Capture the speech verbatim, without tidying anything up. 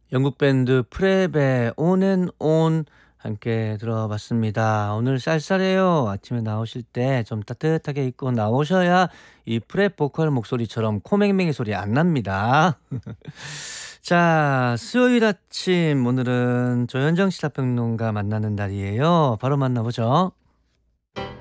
영국 밴드 프랩의 On and On 함께 들어봤습니다. 오늘 쌀쌀해요. 아침에 나오실 때 좀 따뜻하게 입고 나오셔야 이 프랩 보컬 목소리처럼 코맹맹이 소리 안 납니다. 자, 수요일 아침 오늘은 조현정 시사평론가 만나는 날이에요. 바로 만나보죠.